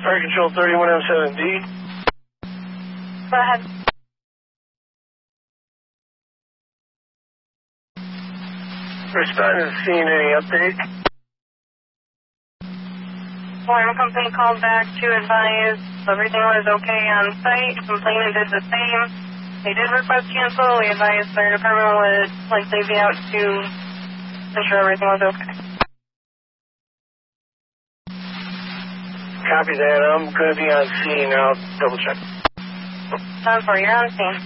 Fire Control 3107D. Go ahead. Respondent seeing any update? Alarm company called back to advise everything was okay on site. Complainant did the same. They did request cancel. We advised fire department would likely be out to ensure everything was okay. Copy that. I'm going to be on scene. I'll double check. 10-4, you're on scene.